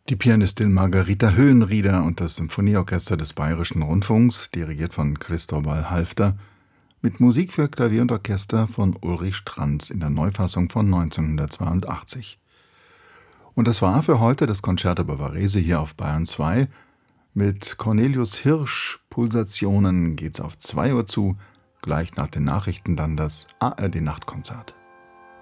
Die Pianistin Margarita Höhenrieder und das Symphonieorchester des Bayerischen Rundfunks, dirigiert von Cristobal Halfter, mit Musik für Klavier und Orchester von Ulrich Stranz in der Neufassung von 1982. Und das war für heute das Concerto Bavarese hier auf Bayern 2. Mit Cornelius Hirsch Pulsationen geht's auf 2 Uhr zu, gleich nach den Nachrichten dann das ARD Nachtkonzert.